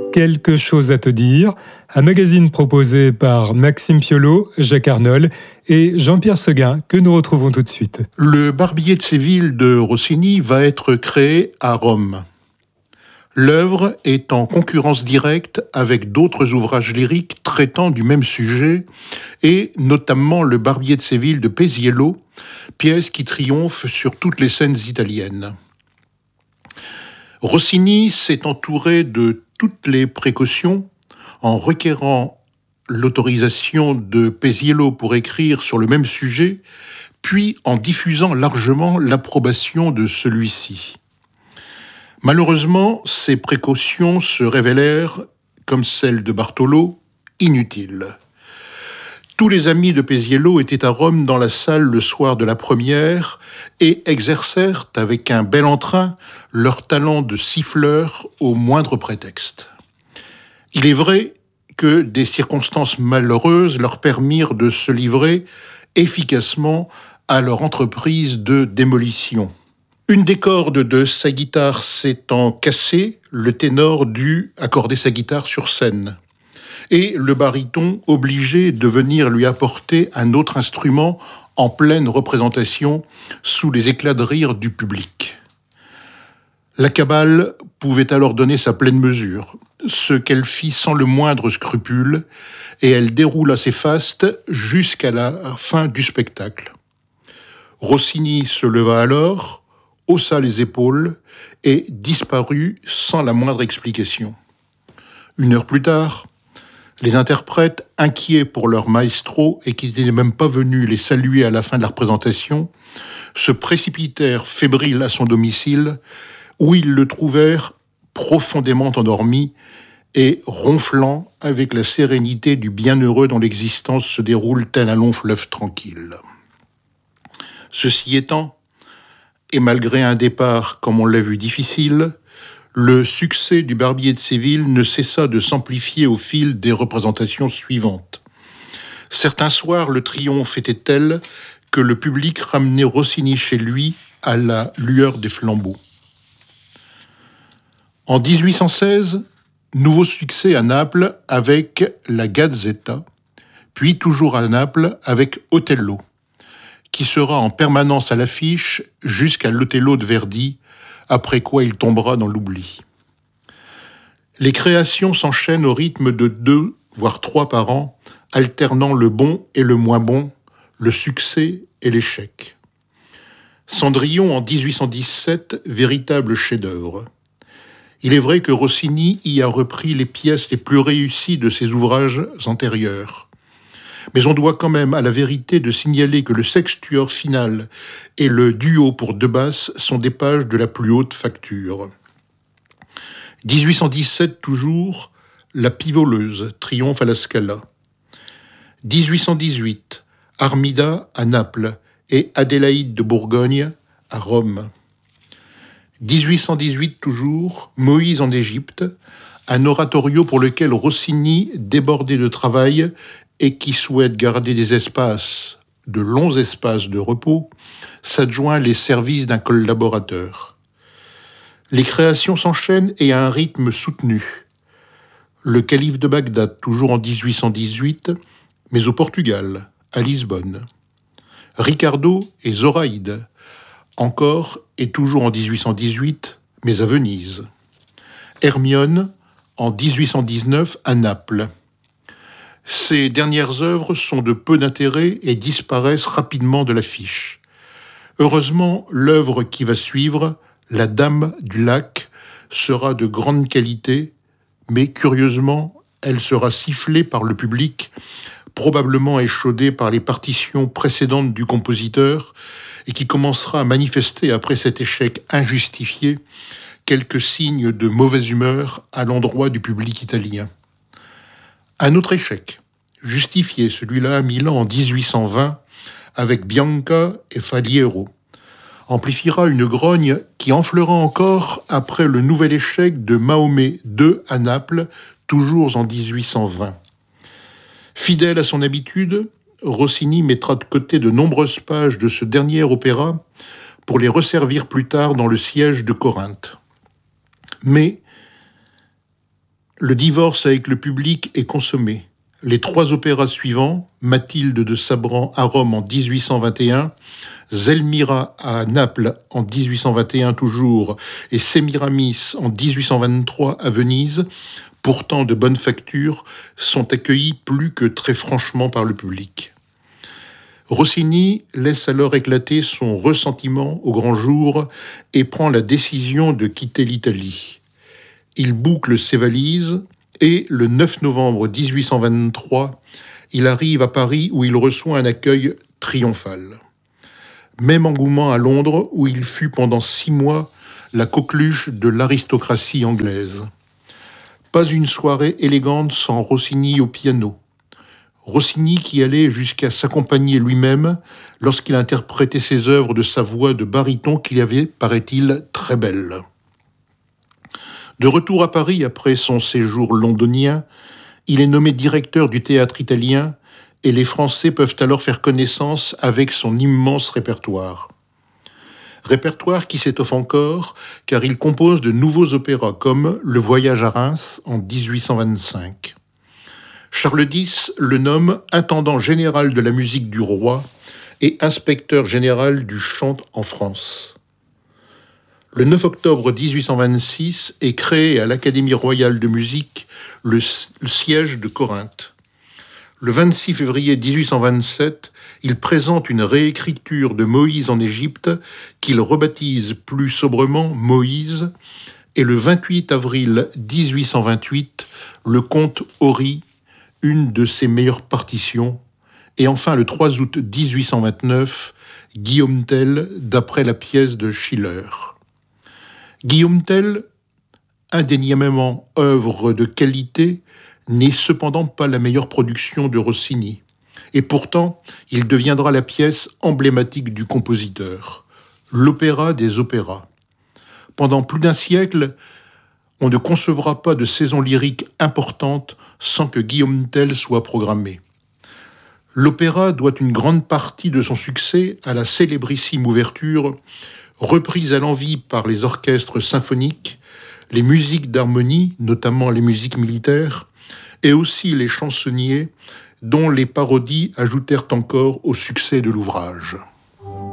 Quelque chose à te dire, un magazine proposé par Maxime Piolo, Jacques Arnold et Jean-Pierre Seguin, que nous retrouvons tout de suite. Le Barbier de Séville de Rossini va être créé à Rome. L'œuvre est en concurrence directe avec d'autres ouvrages lyriques traitant du même sujet, et notamment le Barbier de Séville de Peziello, pièce qui triomphe sur toutes les scènes italiennes. Rossini s'est entouré de toutes les précautions en requérant l'autorisation de Peziello pour écrire sur le même sujet, puis en diffusant largement l'approbation de celui-ci. Malheureusement, ces précautions se révélèrent, comme celles de Bartolo, inutiles. Tous les amis de Peziello étaient à Rome dans la salle le soir de la première et exercèrent avec un bel entrain leur talent de siffleurs au moindre prétexte. Il est vrai que des circonstances malheureuses leur permirent de se livrer efficacement à leur entreprise de démolition. Une des cordes de sa guitare s'étant cassée, le ténor dut accorder sa guitare sur scène. Et le baryton obligé de venir lui apporter un autre instrument en pleine représentation sous les éclats de rire du public. La cabale pouvait alors donner sa pleine mesure, ce qu'elle fit sans le moindre scrupule, et elle déroula ses fastes jusqu'à la fin du spectacle. Rossini se leva alors, haussa les épaules et disparut sans la moindre explication. 1 heure plus tard, les interprètes, inquiets pour leur maestro et qui n'étaient même pas venus les saluer à la fin de la représentation, se précipitèrent fébriles à son domicile, où ils le trouvèrent profondément endormi et ronflant avec la sérénité du bienheureux dont l'existence se déroule tel un long fleuve tranquille. Ceci étant, et malgré un départ, comme on l'a vu, difficile, le succès du Barbier de Séville ne cessa de s'amplifier au fil des représentations suivantes. Certains soirs, le triomphe était tel que le public ramenait Rossini chez lui à la lueur des flambeaux. En 1816, nouveau succès à Naples avec la Gazzetta, puis toujours à Naples avec Otello, qui sera en permanence à l'affiche jusqu'à l'Otello de Verdi, après quoi il tombera dans l'oubli. Les créations s'enchaînent au rythme de 2, voire 3 par an, alternant le bon et le moins bon, le succès et l'échec. Cendrillon en 1817, véritable chef-d'œuvre. Il est vrai que Rossini y a repris les pièces les plus réussies de ses ouvrages antérieurs. Mais on doit quand même à la vérité de signaler que le sextuor final et le duo pour 2 basses sont des pages de la plus haute facture. 1817 toujours, La Pivoleuse, triomphe à la Scala. 1818, Armida à Naples et Adélaïde de Bourgogne à Rome. 1818 toujours, Moïse en Égypte, un oratorio pour lequel Rossini, débordé de travail et qui souhaite garder des espaces, de longs espaces de repos, s'adjoint les services d'un collaborateur. Les créations s'enchaînent et à un rythme soutenu. Le calife de Bagdad, toujours en 1818, mais au Portugal, à Lisbonne. Ricardo et Zoraïde, encore et toujours en 1818, mais à Venise. Hermione, en 1819, à Naples. Ces dernières œuvres sont de peu d'intérêt et disparaissent rapidement de l'affiche. Heureusement, l'œuvre qui va suivre, La Dame du Lac, sera de grande qualité, mais curieusement, elle sera sifflée par le public, probablement échaudée par les partitions précédentes du compositeur, et qui commencera à manifester après cet échec injustifié quelques signes de mauvaise humeur à l'endroit du public italien. Un autre échec, justifié, celui-là à Milan en 1820, avec Bianca et Faliero, amplifiera une grogne qui enflera encore après le nouvel échec de Mahomet II à Naples, toujours en 1820. Fidèle à son habitude, Rossini mettra de côté de nombreuses pages de ce dernier opéra pour les resservir plus tard dans le siège de Corinthe. Mais Le divorce avec le public est consommé. Les 3 opéras suivants, Mathilde de Sabran à Rome en 1821, Zelmira à Naples en 1821 toujours, et Sémiramis en 1823 à Venise, pourtant de bonne facture, sont accueillis plus que très franchement par le public. Rossini laisse alors éclater son ressentiment au grand jour et prend la décision de quitter l'Italie. Il boucle ses valises et, le 9 novembre 1823, il arrive à Paris où il reçoit un accueil triomphal. Même engouement à Londres où il fut pendant 6 mois la coqueluche de l'aristocratie anglaise. Pas une soirée élégante sans Rossini au piano. Rossini qui allait jusqu'à s'accompagner lui-même lorsqu'il interprétait ses œuvres de sa voix de baryton qu'il avait, paraît-il, très belle. De retour à Paris après son séjour londonien, il est nommé directeur du théâtre italien et les Français peuvent alors faire connaissance avec son immense répertoire. Répertoire qui s'étoffe encore car il compose de nouveaux opéras comme Le Voyage à Reims en 1825. Charles X le nomme intendant général de la musique du roi et inspecteur général du chant en France. Le 9 octobre 1826 est créé à l'Académie royale de musique le siège de Corinthe. Le 26 février 1827, il présente une réécriture de Moïse en Égypte qu'il rebaptise plus sobrement Moïse, et le 28 avril 1828, le conte Hori, une de ses meilleures partitions, et enfin le 3 août 1829, Guillaume Tell, d'après la pièce de Schiller. Guillaume Tell, indéniablement œuvre de qualité, n'est cependant pas la meilleure production de Rossini. Et pourtant, il deviendra la pièce emblématique du compositeur, l'opéra des opéras. Pendant plus d'un siècle, on ne concevra pas de saison lyrique importante sans que Guillaume Tell soit programmé. L'opéra doit une grande partie de son succès à la célébrissime ouverture, reprise à l'envi par les orchestres symphoniques, les musiques d'harmonie, notamment les musiques militaires, et aussi les chansonniers, dont les parodies ajoutèrent encore au succès de l'ouvrage.